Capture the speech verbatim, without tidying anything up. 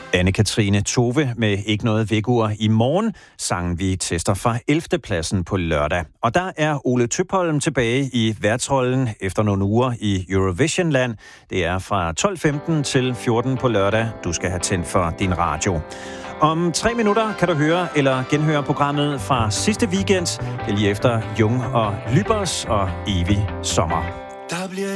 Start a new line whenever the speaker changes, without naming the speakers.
Anne-Katrine Tove med Ikke noget vækkeur i morgen, sangen vi tester fra ellevte pladsen på lørdag. Og der er Ole Tøpholm tilbage i værtsrollen efter nogle uger i Eurovisionland. Det er fra tolv femten til fjorten på lørdag. Du skal have tændt for din radio. Om tre minutter kan du høre eller genhøre programmet fra sidste weekend. Det er lige efter Jung og Lybers og Evig Sommer.